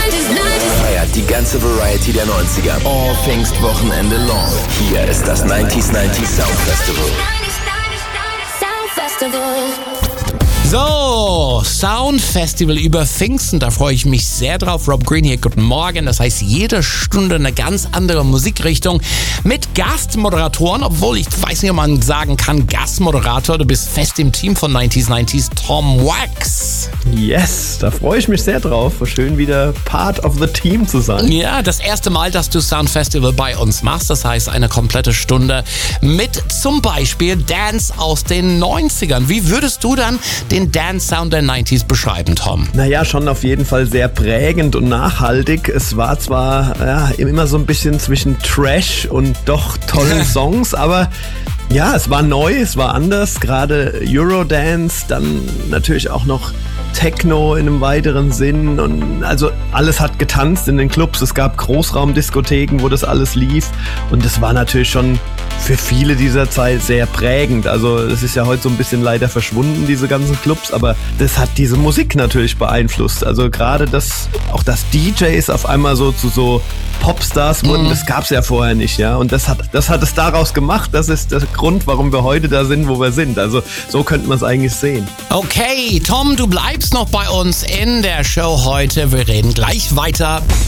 Feiert die ganze Variety der 90er. All Pfingstwochenende long. Hier ist das 90s Sound Festival. So, Sound Festival über Pfingsten, da freue ich mich sehr drauf. Rob Green hier, guten Morgen. Das heißt, jede Stunde eine ganz andere Musikrichtung mit Gastmoderatoren, obwohl ich weiß nicht, ob man sagen kann, Gastmoderator. Du bist fest im Team von 90s, Tom Wax. Yes, da freue ich mich sehr drauf. Schön wieder Part of the Team zu sein. Ja, das erste Mal, dass du Sound Festival bei uns machst. Das heißt, eine komplette Stunde mit zum Beispiel Dance aus den 90ern. Wie würdest du dann den Dance-Sound der 90s beschreiben, Tom? Naja, schon auf jeden Fall sehr prägend und nachhaltig. Es war zwar immer so ein bisschen zwischen Trash und doch tollen Songs, aber ja, es war neu, es war anders. Gerade Eurodance, dann natürlich auch noch Techno in einem weiteren Sinn und also alles hat getanzt in den Clubs. Es gab Großraumdiskotheken, wo das alles lief und es war natürlich schon für viele dieser Zeit sehr prägend. Also es ist ja heute so ein bisschen leider verschwunden, diese ganzen Clubs, aber das hat diese Musik natürlich beeinflusst. Also gerade dass DJs auf einmal so zu so Popstars wurden, das gab es ja vorher nicht, ja. Und das hat es daraus gemacht. Das ist der Grund, warum wir heute da sind, wo wir sind. Also so könnte man es eigentlich sehen. Okay, Tom, du bleibst noch bei uns in der Show heute. Wir reden gleich weiter.